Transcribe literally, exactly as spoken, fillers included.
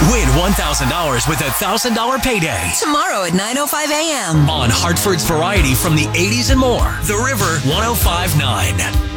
Win one thousand dollars with a one thousand dollars payday. Tomorrow at nine oh five a.m. On Hartford's Variety from the eighties and more. The River one oh five point nine.